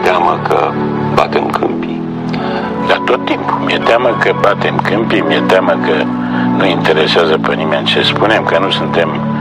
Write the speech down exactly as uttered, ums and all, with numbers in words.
teamă că batem câmpii. Dar tot timpul mi-e teamă că batem câmpii, mi-e teamă că nu interesează pe nimeni ce spunem, că nu suntem